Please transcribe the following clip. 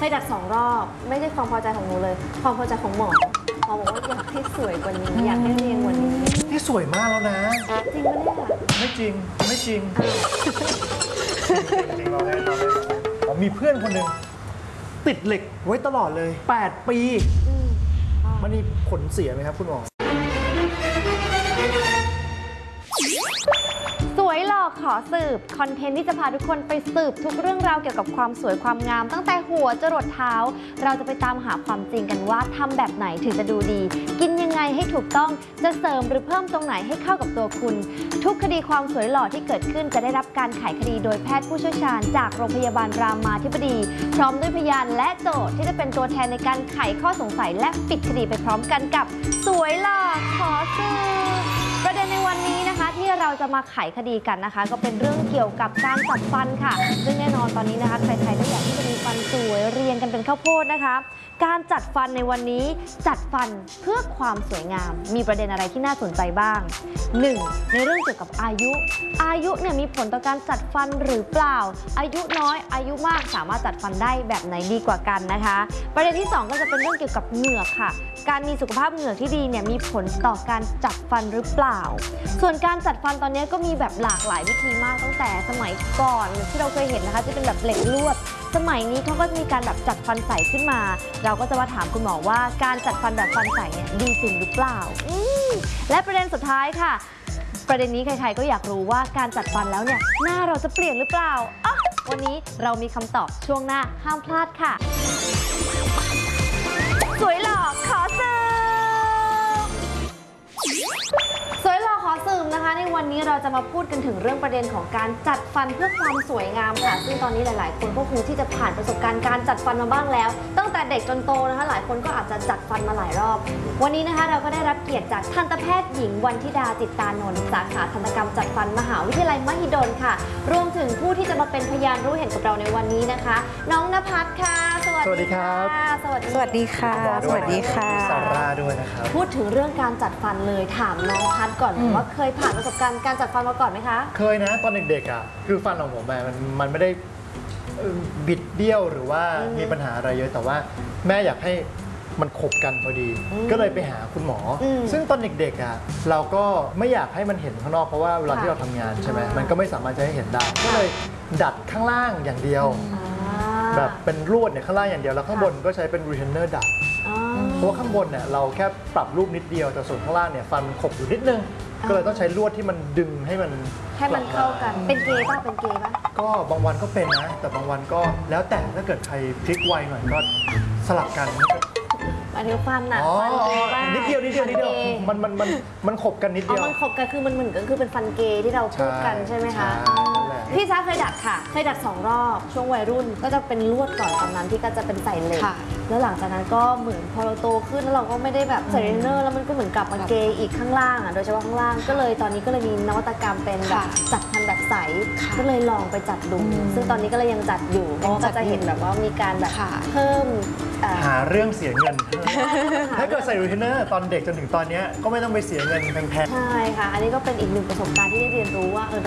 ยดัด2 รอบไม่ใช่ความพอใจของหนูเลยความพอใจของหมอบอกว่าอยากให้สวยกว่านี้อยากให้เรียงกว่านี้ที่สวยมากแล้วนะจริงปะเนี่ยไม่จริงไม่จริงจริงเราให้ผมมีเพื่อนคนหนึ่งติดเหล็กไว้ตลอดเลย8 ปีมันมีผลเสียไหมครับคุณหมอสวยหล่อขอสืบคอนเทนต์ที่จะพาทุกคนไปสืบทุกเรื่องราวเกี่ยวกับความสวยความงามตั้งแต่หัวจรดเท้าเราจะไปตามหาความจริงกันว่าทำแบบไหนถึงจะดูดีกินยังไงให้ถูกต้องจะเสริมหรือเพิ่มตรงไหนให้เข้ากับตัวคุณทุกคดีความสวยหล่อที่เกิดขึ้นจะได้รับการไขคดีโดยแพทย์ผู้เชี่ยวชาญจากโรงพยาบาลรามาธิบดีพร้อมด้วยพยานและโจทย์ที่จะเป็นตัวแทนในการไขข้อสงสัยและปิดคดีไปพร้อมกันกับสวยหล่อขอสืบประเด็นในวันนี้นะคะที่เราจะมาไขคดีกันนะคะก็เป็นเรื่องเกี่ยวกับการจัดฟันค่ะซึ่งแน่นอนตอนนี้นะคะใครๆก็อยากที่จะมีฟันสวยเรียงกันเป็นข้าวโพดนะคะการจัดฟันในวันนี้จัดฟันเพื่อความสวยงามมีประเด็นอะไรที่น่าสนใจบ้าง 1. ในเรื่องเกี่ยวกับอายุเนี่ยมีผลต่อการจัดฟันหรือเปล่าอายุน้อยอายุมากสามารถจัดฟันได้แบบไหนดีกว่ากันนะคะประเด็นที่2ก็จะเป็นเรื่องเกี่ยวกับเหงือกค่ะการมีสุขภาพเหงือกที่ดีเนี่ยมีผลต่อการจัดฟันหรือเปล่าส่วนการจัดฟันตอนนี้ก็มีแบบหลากหลายวิธีมากตั้งแต่สมัยก่อนที่เราเคยเห็นนะคะจะเป็นแบบเหล็กลวดสมัยนี้เขาก็มีการแบบจัดฟันใสขึ้นมาเราก็จะมาถามคุณหมอว่าการจัดฟันแบบฟันใสเนี่ยดีจริงหรือเปล่าและประเด็นสุดท้ายค่ะประเด็นนี้ใครๆก็อยากรู้ว่าการจัดฟันแล้วเนี่ยหน้าเราจะเปลี่ยนหรือเปล่าวันนี้เรามีคำตอบช่วงหน้าห้ามพลาดค่ะสวยหล่อขอสืบสวยหล่อขอสืบนะคะในวันนี้เราจะมาพูดกันถึงเรื่องประเด็นของการจัดฟันเพื่อความสวยงามค่ะซึ่งตอนนี้หลายๆคนก็คงที่จะผ่านประสบการณ์การจัดฟันมาบ้างแล้วตั้งแต่เด็กจนโตนะคะหลายคนก็อาจจะจัดฟันมาหลายรอบวันนี้นะคะเราก็ได้รับเกียรติจากทันตแพทย์หญิงวันธิดาจิตตานนท์สาขาทันตกรรมจัดฟันมหาวิทยาลัยมหิดลค่ะรวมถึงผู้ที่จะมาเป็นพยานรู้เห็นกับเราในวันนี้นะคะน้องณภัสค่ะสวัสดีครับสวัสดีค่ะสวัสดีค่ะซาร่าด้วยนะครับพูดถึงเรื่องการจัดฟันเลยถามน้องพัสก่อนว่าเคยผ่านประสบการณ์การจัดฟันมาก่อนไหมคะเคยนะตอนเด็กๆอ่ะคือฟันของผมมันไม่ได้บิดเบี้ยวหรือว่ามีปัญหาอะไรเยอะแต่ว่าแม่อยากให้มันขบกันพอดีก็เลยไปหาคุณหมอซึ่งตอนเด็กๆอ่ะเราก็ไม่อยากให้มันเห็นข้างนอกเพราะว่าเวลาที่เราทำงานใช่ไหมมันก็ไม่สามารถจะให้เห็นได้ก็เลยดัดข้างล่างอย่างเดียวแบบเป็นลวดเนี่ยข้างล่างอย่างเดียวแล้วข้างบนก็ใช้เป็นรีเทนเนอร์ดัดเพราะว่าข้างบนเนี่ยเราแค่ปรับรูปนิดเดียวแต่ส่วนข้างล่างเนี่ยฟันมันขบอยู่นิดนึงก็เลยต้องใช้ลวดที่มันดึงให้มันเข้ากันเป็นเกย์ป่ะก็บางวันก็เป็นนะแต่บางวันก็แล้วแต่ถ้าเกิดใครพลิกไวหน่อยก็สลับกันมาถึงฟันน่ะนิดเดียวมันขบกันนิดเดียวมันขบกันคือมันเหมือนกันคือเป็นฟันเกย์ที่เราพูดกันใช่ไหมคะพี่ช้าเคยดัดค่ะเคยดัด2 รอบช่วงวัยรุ่นก็จะเป็นลวดก่อนตอนนั้นที่ก็จะเป็นใส่เหล็กแล้วหลังจากนั้นก็เหมือนพอเราโตขึ้นแล้วเราก็ไม่ได้แบบใส่เทรนเนอร์แล้วมันก็เหมือนกลับมาเกย์อีกข้างล่างโดยเฉพาะข้างล่างก็เลยตอนนี้ก็เลยมีนวัตกรรมเป็นแบบจัดฟันแบบใสก็เลยลองไปจัดดูซึ่งตอนนี้ก็เลยยังจัดอยู่เพราะก็จะเห็นแบบว่ามีการแบบเพิ่มหาเรื่องเสียเงินถ้าเกิดใส่รีเทนเนอร์ตอนเด็กจนถึงตอนนี้ก็ไม่ต้องไปเสียเงินแพงๆใช่ค่ะอันนี้ก็เป็นอีกหนึ่งประสบการณ์ที่ได้เรียนรู้ว่า